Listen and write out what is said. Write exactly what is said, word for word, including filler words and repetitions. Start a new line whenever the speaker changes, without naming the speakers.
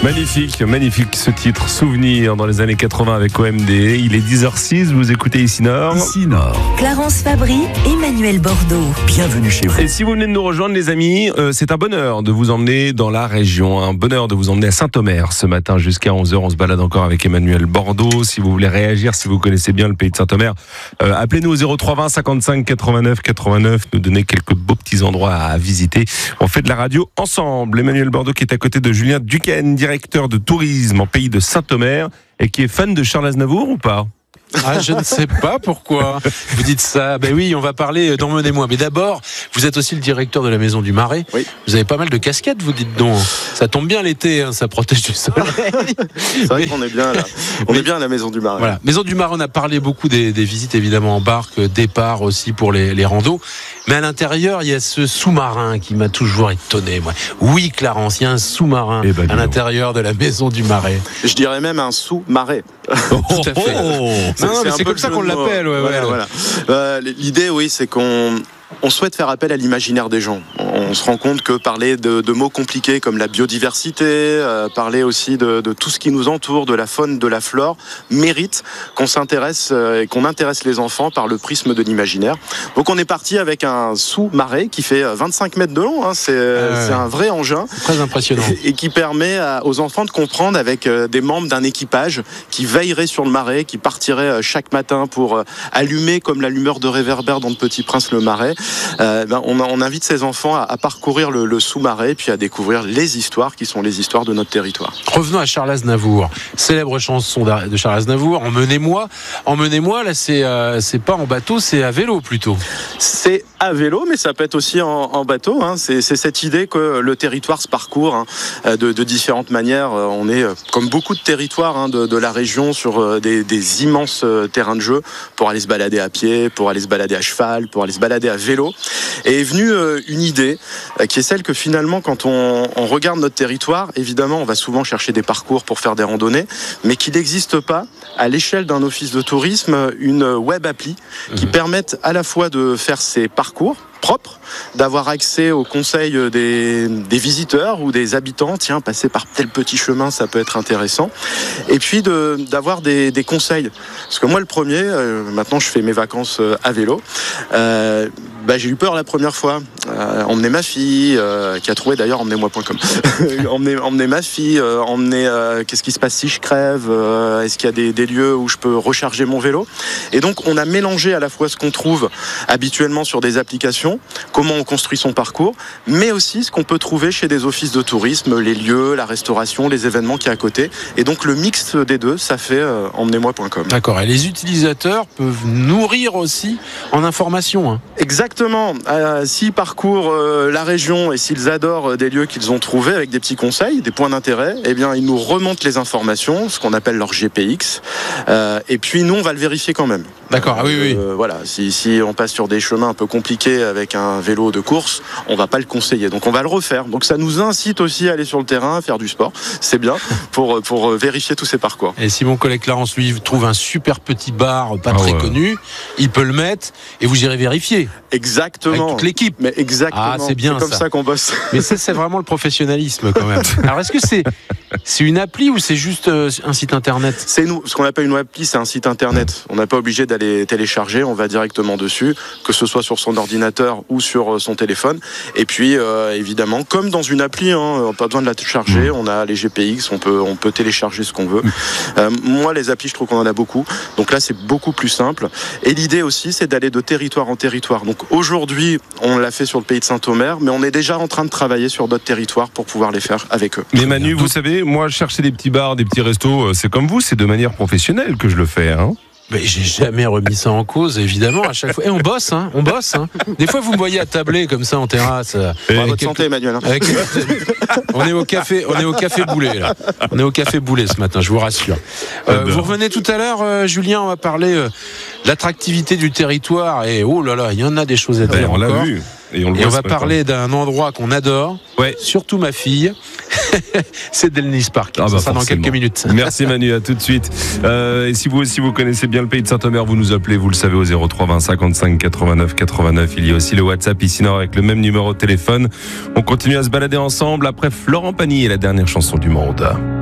Magnifique, magnifique ce titre, Souvenir dans les années quatre-vingts avec O M D. Il est dix heures six, vous écoutez Ici Nord.
Ici Nord.
Clarence Fabry, Emmanuel Bordeaux.
Bienvenue chez vous.
Et si vous venez de nous rejoindre les amis, euh, c'est un bonheur de vous emmener dans la région, un bonheur de vous emmener à Saint-Omer ce matin jusqu'à onze heures. On se balade encore avec Emmanuel Bordeaux. Si vous voulez réagir, si vous connaissez bien le pays de Saint-Omer, euh, appelez-nous au zéro trois vingt cinquante-cinq quatre-vingt-neuf quatre-vingt-neuf, nous donner quelques beaux petits endroits à visiter. On fait de la radio ensemble. Emmanuel Bordeaux qui est à côté de Julien Duquesne, directeur de tourisme en pays de Saint-Omer et qui est fan de Charles Aznavour ou pas ?
Ah, je ne sais pas pourquoi vous dites ça. Ben oui, on va parler d'Emmenez-moi. Mais d'abord, vous êtes aussi le directeur de la Maison du Marais.
Oui.
Vous avez pas mal de casquettes, vous dites donc. Ça tombe bien l'été, hein, ça protège du soleil.
C'est vrai qu'on est bien là. On est bien à la Maison du Marais.
Voilà. Maison du Marais, on a parlé beaucoup des, des visites évidemment en barque, départ aussi pour les, les randos. Mais à l'intérieur, il y a ce sous-marin qui m'a toujours étonné, moi. Oui, Clarence, il y a un sous-marin
Eh ben,
à l'intérieur de la Maison du Marais.
Je dirais même un sous-marais.
Tout à fait.
C'est-
Non, non,
c'est
mais
un
c'est
peu
comme
le
ça
jeu
qu'on
de mots.
l'appelle. Ouais,
Voilà,
ouais.
voilà. Euh, L'idée, oui, c'est qu'on on souhaite faire appel à l'imaginaire des gens. On se rend compte que parler de, de mots compliqués comme la biodiversité, euh, parler aussi de, de tout ce qui nous entoure, de la faune, de la flore, mérite qu'on s'intéresse euh, et qu'on intéresse les enfants par le prisme de l'imaginaire. Donc on est parti avec un sous-marais qui fait vingt-cinq mètres de long. Hein, c'est
Ah ouais.
c'est un vrai engin.
Très impressionnant.
Et qui permet à- aux enfants de comprendre avec euh, des membres d'un équipage qui veilleraient sur le marais, qui partiraient euh, chaque matin pour euh, allumer comme l'allumeur de réverbère dans Le Petit Prince le marais. Euh, ben, on, on invite ces enfants à, à parcourir le, le sous-marais puis à découvrir les histoires qui sont les histoires de notre territoire.
Revenons à Charles Aznavour, célèbre chanson de Charles Aznavour. Emmenez-moi, emmenez-moi. Là, c'est euh, c'est pas en bateau, c'est à vélo plutôt.
C'est à vélo, mais ça peut être aussi en, en bateau. Hein. C'est, c'est cette idée que le territoire se parcourt hein, de, de différentes manières. On est, comme beaucoup de territoires hein, de, de la région, sur des, des immenses terrains de jeu pour aller se balader à pied, pour aller se balader à cheval, pour aller se balader à vélo. Et est venue une idée qui est celle que finalement, quand on, on regarde notre territoire, évidemment, on va souvent chercher des parcours pour faire des randonnées, mais qu'il n'existe pas à l'échelle d'un office de tourisme une web appli qui mmh. permette à la fois de faire ces parcours propre, d'avoir accès aux conseils des, des visiteurs ou des habitants, tiens, passer par tel petit chemin, ça peut être intéressant, et puis de, d'avoir des, des conseils. Parce que moi, le premier, euh, maintenant je fais mes vacances à vélo, euh, bah, j'ai eu peur la première fois, euh, emmener ma fille, euh, qui a trouvé d'ailleurs emmenez moi point com, emmener, emmener ma fille, euh, emmener euh, qu'est-ce qui se passe si je crève, euh, est-ce qu'il y a des, des lieux où je peux recharger mon vélo, et donc on a mélangé à la fois ce qu'on trouve habituellement sur des applications, comment on construit son parcours, mais aussi ce qu'on peut trouver chez des offices de tourisme, les lieux, la restauration, les événements qui y a à côté. Et donc le mix des deux, ça fait euh, emmenez moi point com.
D'accord. Et les utilisateurs peuvent nourrir aussi en information. Hein.
Exactement. Euh, s'ils parcourent euh, la région et s'ils adorent des lieux qu'ils ont trouvés avec des petits conseils, des points d'intérêt, eh bien ils nous remontent les informations, ce qu'on appelle leur G P X. Euh, et puis nous, on va le vérifier quand même.
D'accord. Ah oui, oui.
Euh, voilà. Si, si on passe sur des chemins un peu compliqués avec un vélo de course, on va pas le conseiller. Donc on va le refaire. Donc ça nous incite aussi à aller sur le terrain, à faire du sport. C'est bien pour, pour vérifier tous ces parcours.
Et si mon collègue Clarence, lui, trouve un super petit bar pas
Ah
très
ouais.
connu, il peut le mettre et vous irez vérifier.
Exactement.
Avec toute l'équipe.
Mais exactement.
Ah, c'est bien
comme
ça.
ça qu'on bosse.
Mais ça, c'est vraiment le professionnalisme quand même. Alors est-ce que c'est, c'est une appli ou c'est juste euh, un site internet ?
C'est nous, ce qu'on appelle une web appli, c'est un site internet. On n'est pas obligé d'aller télécharger, on va directement dessus, que ce soit sur son ordinateur ou sur son téléphone. Et puis, euh, évidemment, comme dans une appli, hein, pas besoin de la télécharger, on a les G P X, on peut, on peut télécharger ce qu'on veut. Euh, moi, les applis, je trouve qu'on en a beaucoup. Donc là, c'est beaucoup plus simple. Et l'idée aussi, c'est d'aller de territoire en territoire. Donc aujourd'hui, on l'a fait sur le pays de Saint-Omer, mais on est déjà en train de travailler sur d'autres territoires pour pouvoir les faire avec eux.
Mais Manu, vous savez, moi, chercher des petits bars, des petits restos, euh, c'est comme vous, c'est de manière professionnelle que je le fais. Hein.
Mais j'ai jamais remis ça en cause, évidemment, à chaque fois. Et on bosse, hein, on bosse. Hein. Des fois, vous me voyez à tabler comme ça en terrasse.
À
avec
votre
quelques-
santé, Emmanuel. Hein.
avec quelques- On est au café, on est au café Boulet là. On est au café Boulet ce matin, je vous rassure. Euh,
Ah ben.
vous revenez tout à l'heure, euh, Julien, on va parler euh, de l'attractivité du territoire. Et oh là là, il y en a des choses à dire
Ben, on l'a
encore.
vu. Et on, le
Et on
voit
va
ce matin.
parler d'un endroit qu'on adore,
Ouais.
surtout ma fille. C'est Delnis Park.
Ah bah
ça sera dans
forcément.
quelques minutes.
Merci Manu, à tout de suite. Euh, et si vous aussi vous connaissez bien le pays de Saint-Omer, vous nous appelez, vous le savez, au zéro trois vingt cinquante-cinq quatre-vingt-neuf quatre-vingt-neuf. Il y a aussi le WhatsApp ici nord avec le même numéro de téléphone. On continue à se balader ensemble après Florent Pagny et la dernière chanson du monde.